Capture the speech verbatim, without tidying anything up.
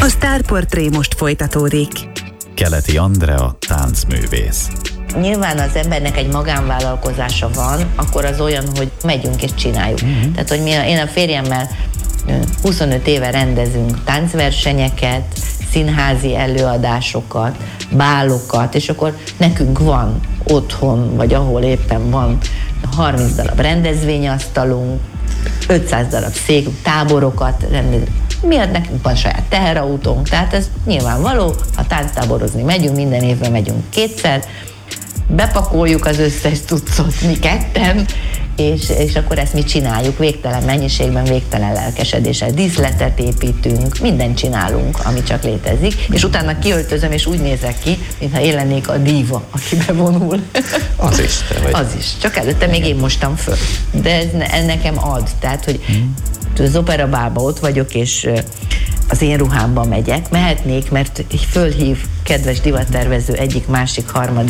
A Sztárportré most folytatódik. Keleti Andrea táncművész. Nyilván az embernek egy magánvállalkozása van, akkor az olyan, hogy megyünk és csináljuk. Mm-hmm. Tehát, hogy mi a, én a férjemmel huszonöt éve rendezünk táncversenyeket, színházi előadásokat, bálokat, és akkor nekünk van otthon, vagy ahol éppen van harminc darab rendezvényasztalunk, ötszáz darab szék, táborokat rendezünk. Miatt nekünk van saját teherautónk, tehát ez nyilvánvaló, ha tánctáborozni megyünk, minden évben megyünk kétszer, bepakoljuk az összes cuccot mi ketten, és, és akkor ezt mi csináljuk végtelen mennyiségben, végtelen lelkesedéssel. Díszletet építünk, mindent csinálunk, ami csak létezik, és utána kiöltözöm, és úgy nézek ki, mintha én lennék a díva, aki bevonul. Az is te vagy. Az is. Csak előtte még én mostam föl. De ez, ez nekem ad. Tehát, hogy hmm. az operabálban ott vagyok, és az én ruhámban megyek. Mehetnék, mert fölhív kedves divattervező egyik, másik, harmadik